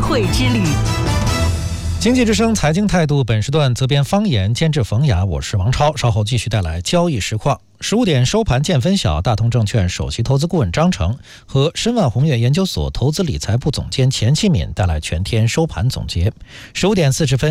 汇之旅。 经济之声财经态度，本时段责编方言，监制冯雅，我是王超。稍后继续带来交易实况。15点收盘见分晓，大同证券首席投资顾问张成和申万宏远研究所投资理财部总监钱启敏带来全天收盘总结。15点40分。